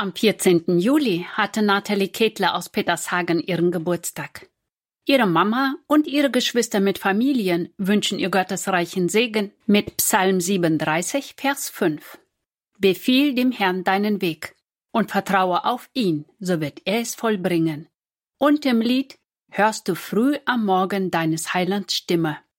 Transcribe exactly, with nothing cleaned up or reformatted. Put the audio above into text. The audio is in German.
Am vierzehnten Juli hatte Nathalie Ketler aus Petershagen ihren Geburtstag. Ihre Mama und ihre Geschwister mit Familien wünschen ihr gottesreichen Segen mit Psalm siebenunddreißig, Vers fünf. Befiehl dem Herrn deinen Weg und vertraue auf ihn, so wird er es vollbringen. Und im Lied hörst du früh am Morgen deines Heilands Stimme.